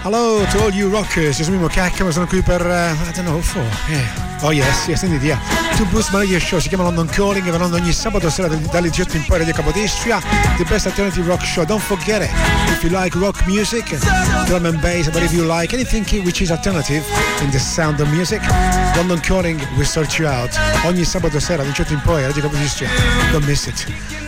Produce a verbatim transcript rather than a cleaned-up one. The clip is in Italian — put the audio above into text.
Hello to all you rockers, io sono Mimo Cacca, ma sono qui per, uh, I don't know, for, yeah. Oh yes, yes, indeed, yeah. To Boost My Radio Show, si chiama London Calling, e vanno ogni sabato sera dalle diciotto in poi Radio Capodistria, the best alternative rock show. Don't forget it, if you like rock music, drum and bass, but if you like anything which is alternative in the sound of music, London Calling will sort you out. Ogni sabato sera dalle diciotto in poi Radio Capodistria, don't miss it.